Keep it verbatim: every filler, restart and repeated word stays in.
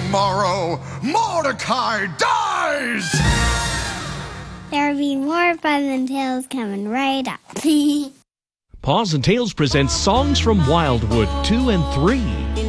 tomorrow, Mordecai dies! There'll be more Paws and Tales coming right up. Paws and Tales presents Songs from Wildwood two and three.